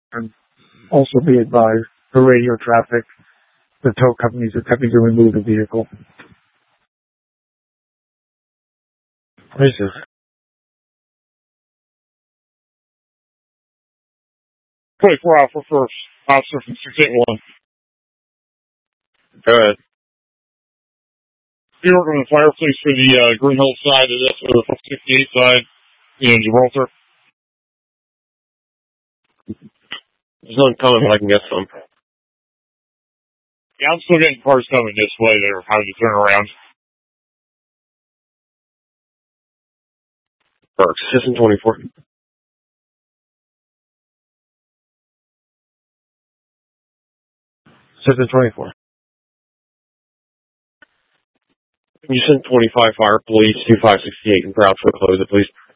And also be advised, for radio traffic, the tow companies are attempting to remove the vehicle. Jesus. 24 Alpha First, officer from 681. Go ahead. You working on the fireplace for the Green Hill side of this, or the 68 side in Gibraltar? There's nothing coming, but I can get some. Yeah, I'm still getting cars coming this way. They're having to turn around. Works. System 24. System 24. Can you send 25 Fire Police 2568 and Proudfoot close it, please?